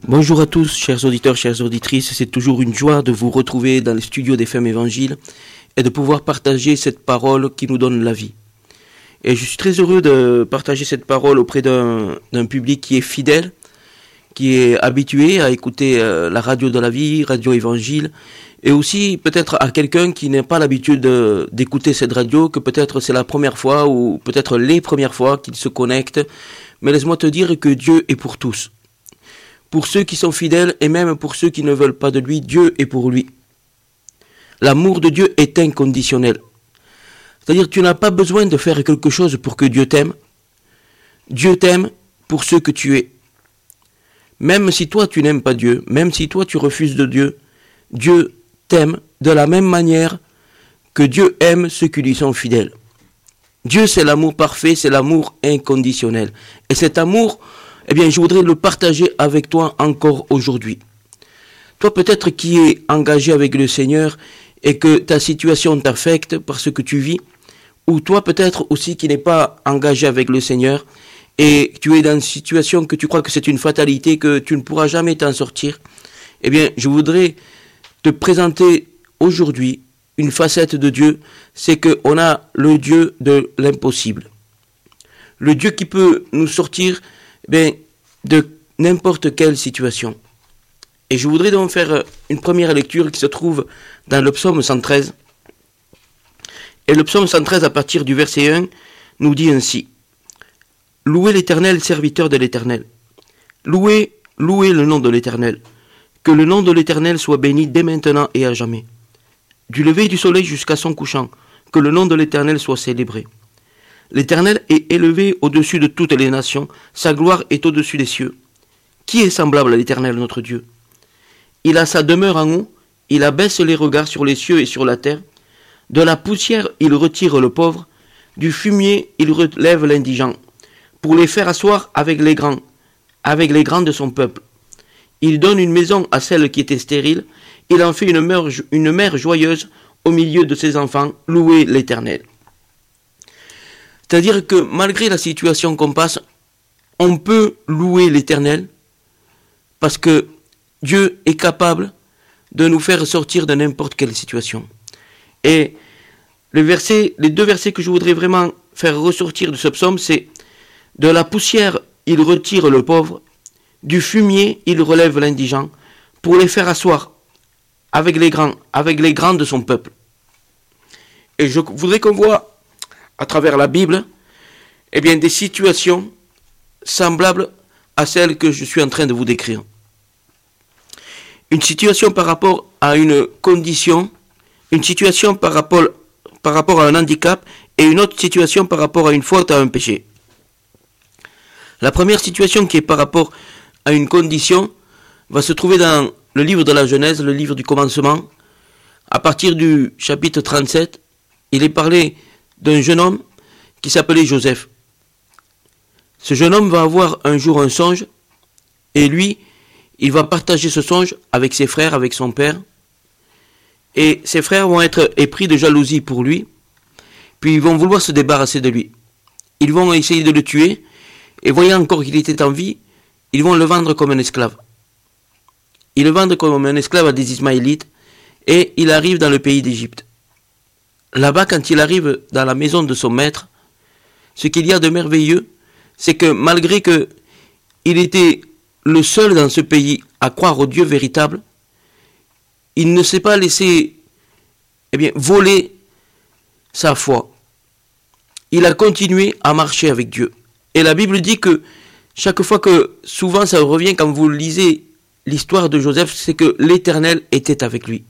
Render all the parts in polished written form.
Bonjour à tous, chers auditeurs, chères auditrices. C'est toujours une joie de vous retrouver dans les studios des Femmes Évangiles et de pouvoir partager cette parole qui nous donne la vie. Et je suis très heureux de partager cette parole auprès d'un public qui est fidèle, qui est habitué à écouter la radio de la vie, Radio Évangile, et aussi peut-être à quelqu'un qui n'a pas l'habitude d'écouter cette radio, que peut-être c'est la première fois ou peut-être les premières fois qu'il se connecte. Mais laisse-moi te dire que Dieu est pour tous. Pour ceux qui sont fidèles et même pour ceux qui ne veulent pas de lui, Dieu est pour lui. L'amour de Dieu est inconditionnel. C'est-à-dire que tu n'as pas besoin de faire quelque chose pour que Dieu t'aime. Dieu t'aime pour ce que tu es. Même si toi tu n'aimes pas Dieu, même si toi tu refuses de Dieu, Dieu t'aime de la même manière que Dieu aime ceux qui lui sont fidèles. Dieu, c'est l'amour parfait, c'est l'amour inconditionnel. Et cet amour, je voudrais le partager avec toi encore aujourd'hui. Toi, peut-être qui es engagé avec le Seigneur et que ta situation t'affecte par ce que tu vis, ou toi, peut-être aussi qui n'es pas engagé avec le Seigneur et tu es dans une situation que tu crois que c'est une fatalité, que tu ne pourras jamais t'en sortir, je voudrais te présenter aujourd'hui une facette de Dieu, c'est qu'on a le Dieu de l'impossible. Le Dieu qui peut nous sortir de n'importe quelle situation. Et je voudrais donc faire une première lecture qui se trouve dans le psaume 113. Et le psaume 113, à partir du verset 1, nous dit ainsi: Louez l'Éternel, serviteur de l'Éternel. Louez le nom de l'Éternel. Que le nom de l'Éternel soit béni dès maintenant et à jamais. Du lever du soleil jusqu'à son couchant, que le nom de l'Éternel soit célébré. L'Éternel est élevé au-dessus de toutes les nations, sa gloire est au-dessus des cieux. Qui est semblable à l'Éternel notre Dieu? Il a sa demeure en haut, il abaisse les regards sur les cieux et sur la terre. De la poussière il retire le pauvre, du fumier il relève l'indigent, pour les faire asseoir avec les grands de son peuple. Il donne une maison à celle qui était stérile, il en fait une mère joyeuse au milieu de ses enfants. Louez l'Éternel. C'est-à-dire que malgré la situation qu'on passe, on peut louer l'Éternel parce que Dieu est capable de nous faire sortir de n'importe quelle situation. Et les deux versets que je voudrais vraiment faire ressortir de ce psaume, c'est: de la poussière, il retire le pauvre, du fumier, il relève l'indigent, pour les faire asseoir avec les grands de son peuple. Et je voudrais qu'on voit à travers la Bible, des situations semblables à celles que je suis en train de vous décrire. Une situation par rapport à une condition, une situation par rapport à un handicap et une autre situation par rapport à une faute, à un péché. La première situation qui est par rapport à une condition va se trouver dans le livre de la Genèse, le livre du commencement. À partir du chapitre 37, il est parlé d'un jeune homme qui s'appelait Joseph. Ce jeune homme va avoir un jour un songe, et lui, il va partager ce songe avec ses frères, avec son père, et ses frères vont être épris de jalousie pour lui, puis ils vont vouloir se débarrasser de lui. Ils vont essayer de le tuer, et voyant encore qu'il était en vie, ils vont le vendre comme un esclave. Ils le vendent comme un esclave à des Ismaélites, et il arrive dans le pays d'Égypte. Là-bas, quand il arrive dans la maison de son maître, ce qu'il y a de merveilleux, c'est que malgré que il était le seul dans ce pays à croire au Dieu véritable, il ne s'est pas laissé voler sa foi. Il a continué à marcher avec Dieu. Et la Bible dit que chaque fois que, souvent ça revient quand vous lisez l'histoire de Joseph, c'est que l'Éternel était avec lui.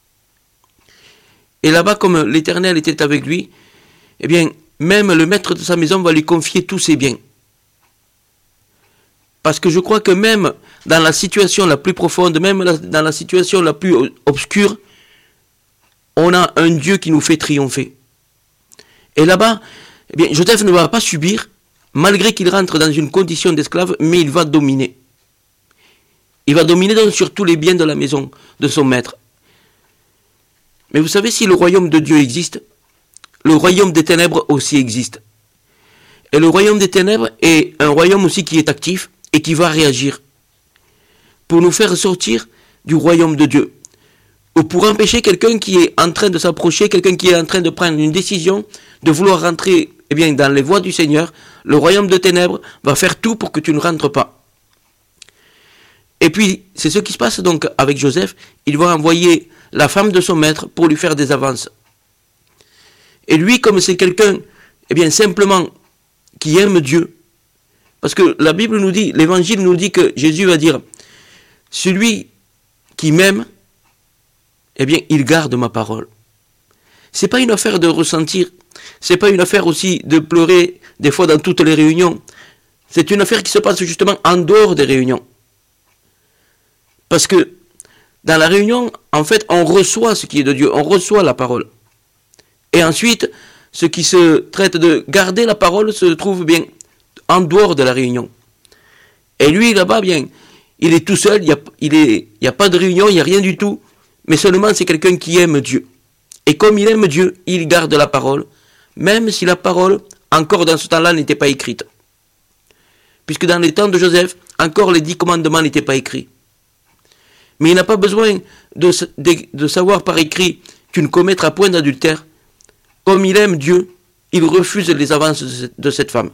Et là-bas, comme l'Éternel était avec lui, même le maître de sa maison va lui confier tous ses biens. Parce que je crois que même dans la situation la plus profonde, même dans la situation la plus obscure, on a un Dieu qui nous fait triompher. Et là-bas, Joseph ne va pas subir, malgré qu'il rentre dans une condition d'esclave, mais il va dominer. Il va dominer donc sur tous les biens de la maison de son maître. Mais vous savez, si le royaume de Dieu existe, le royaume des ténèbres aussi existe. Et le royaume des ténèbres est un royaume aussi qui est actif et qui va réagir. pour nous faire sortir du royaume de Dieu. Ou pour empêcher quelqu'un qui est en train de s'approcher, quelqu'un qui est en train de prendre une décision, de vouloir rentrer dans les voies du Seigneur, le royaume de ténèbres va faire tout pour que tu ne rentres pas. Et puis, c'est ce qui se passe donc avec Joseph. Il va envoyer la femme de son maître pour lui faire des avances. Et lui, comme c'est quelqu'un, simplement, qui aime Dieu, parce que la Bible nous dit, l'évangile nous dit que Jésus va dire, celui qui m'aime, il garde ma parole. C'est pas une affaire de ressentir, c'est pas une affaire aussi de pleurer des fois dans toutes les réunions. C'est une affaire qui se passe justement en dehors des réunions. Parce que dans la réunion, en fait, on reçoit ce qui est de Dieu, on reçoit la parole. Et ensuite, ce qui se traite de garder la parole se trouve bien en dehors de la réunion. Et lui, là-bas, il est tout seul, il n'y a pas de réunion, il n'y a rien du tout, mais seulement c'est quelqu'un qui aime Dieu. Et comme il aime Dieu, il garde la parole, même si la parole, encore dans ce temps-là, n'était pas écrite. Puisque dans les temps de Joseph, encore les 10 commandements n'étaient pas écrits. Mais il n'a pas besoin de savoir par écrit tu ne commettras point d'adultère. Comme il aime Dieu, il refuse les avances de cette femme.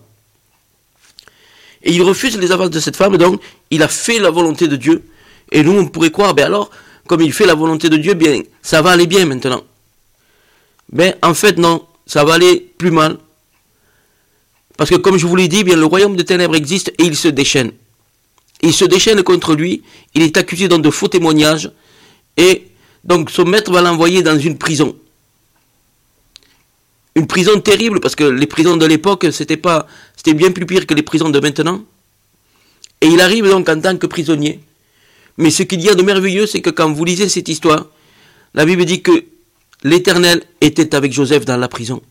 Et il refuse les avances de cette femme, donc il a fait la volonté de Dieu. Et nous, on pourrait croire, alors, comme il fait la volonté de Dieu, ça va aller bien maintenant. En fait, non, ça va aller plus mal. Parce que comme je vous l'ai dit, le royaume des ténèbres existe et il se déchaîne. Il se déchaîne contre lui, il est accusé dans de faux témoignages, et donc son maître va l'envoyer dans une prison. Une prison terrible, parce que les prisons de l'époque, c'était bien plus pire que les prisons de maintenant. Et il arrive donc en tant que prisonnier. Mais ce qu'il y a de merveilleux, c'est que quand vous lisez cette histoire, la Bible dit que l'Éternel était avec Joseph dans la prison.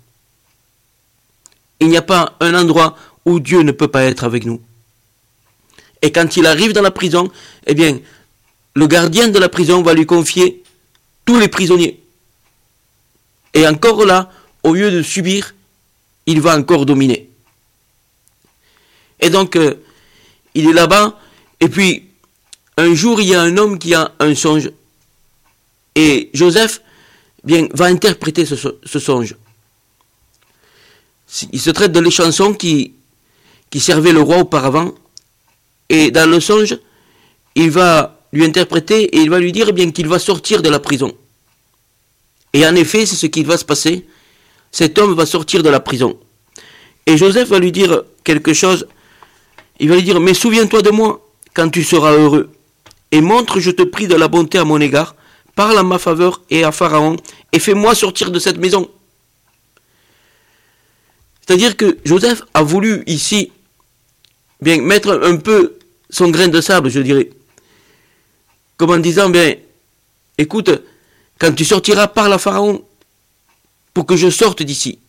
Il n'y a pas un endroit où Dieu ne peut pas être avec nous. Et quand il arrive dans la prison, le gardien de la prison va lui confier tous les prisonniers. Et encore là, au lieu de subir, il va encore dominer. Et donc, il est là-bas, et puis, un jour, il y a un homme qui a un songe. Et Joseph, va interpréter ce songe. Il se traite de les chansons qui servaient le roi auparavant. Et dans le songe, il va lui interpréter et il va lui dire qu'il va sortir de la prison. Et en effet, c'est ce qui va se passer. Cet homme va sortir de la prison. Et Joseph va lui dire quelque chose. Il va lui dire, mais souviens-toi de moi quand tu seras heureux. Et montre, je te prie, de la bonté à mon égard. Parle en ma faveur et à Pharaon. Et fais-moi sortir de cette maison. C'est-à-dire que Joseph a voulu ici mettre un peu son grain de sable, je dirais. Comme en disant, écoute, quand tu sortiras, parle à Pharaon pour que je sorte d'ici.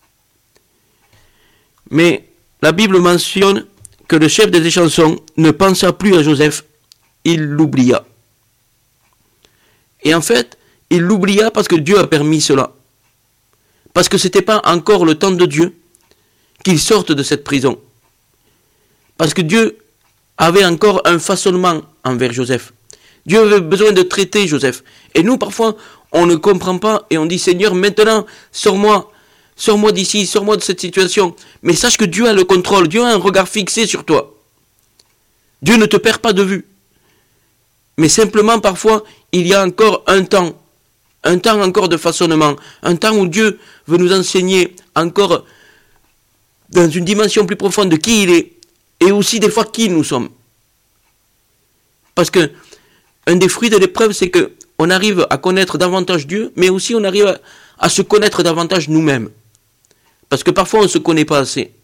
Mais la Bible mentionne que le chef des chansons ne pensa plus à Joseph, il l'oublia. Et en fait, il l'oublia parce que Dieu a permis cela. Parce que ce n'était pas encore le temps de Dieu qu'il sorte de cette prison. Parce que Dieu avait encore un façonnement envers Joseph. Dieu avait besoin de traiter Joseph. Et nous, parfois, on ne comprend pas et on dit, Seigneur, maintenant, sors-moi d'ici, sors-moi de cette situation. Mais sache que Dieu a le contrôle, Dieu a un regard fixé sur toi. Dieu ne te perd pas de vue. Mais simplement, parfois, il y a encore un temps encore de façonnement, un temps où Dieu veut nous enseigner encore dans une dimension plus profonde de qui il est, et aussi des fois qui nous sommes. Parce que un des fruits de l'épreuve, c'est que on arrive à connaître davantage Dieu, mais aussi on arrive à se connaître davantage nous-mêmes. Parce que parfois on ne se connaît pas assez.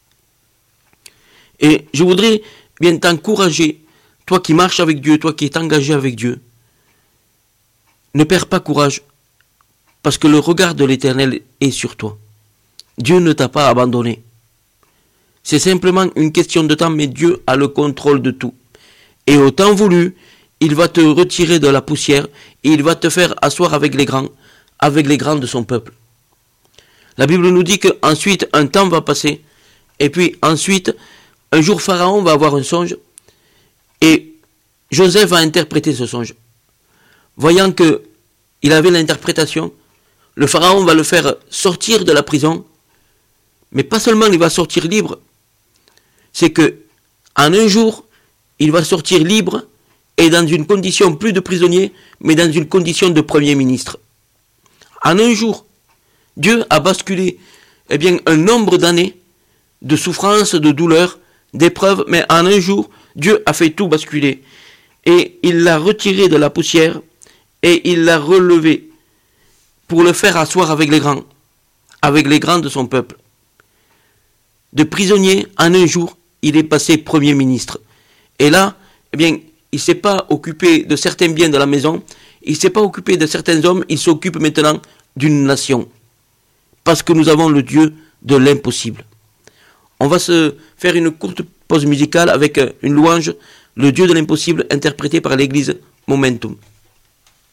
Et je voudrais bien t'encourager, toi qui marches avec Dieu, toi qui es engagé avec Dieu, ne perds pas courage, parce que le regard de l'Éternel est sur toi. Dieu ne t'a pas abandonné. C'est simplement une question de temps, mais Dieu a le contrôle de tout. Et au temps voulu, il va te retirer de la poussière et il va te faire asseoir avec les grands de son peuple. La Bible nous dit qu'ensuite, un temps va passer, et puis ensuite, un jour, Pharaon va avoir un songe, et Joseph va interpréter ce songe. Voyant que il avait l'interprétation, le pharaon va le faire sortir de la prison, mais pas seulement il va sortir libre, c'est que en un jour, il va sortir libre et dans une condition plus de prisonnier, mais dans une condition de premier ministre. En un jour, Dieu a basculé un nombre d'années de souffrance, de douleur, d'épreuves, mais en un jour, Dieu a fait tout basculer. Et il l'a retiré de la poussière et il l'a relevé pour le faire asseoir avec les grands de son peuple. De prisonnier, en un jour, il est passé premier ministre. Et là, il ne s'est pas occupé de certains biens de la maison, il ne s'est pas occupé de certains hommes, il s'occupe maintenant d'une nation. Parce que nous avons le Dieu de l'impossible. On va se faire une courte pause musicale avec une louange, le Dieu de l'impossible, interprété par l'église Momentum.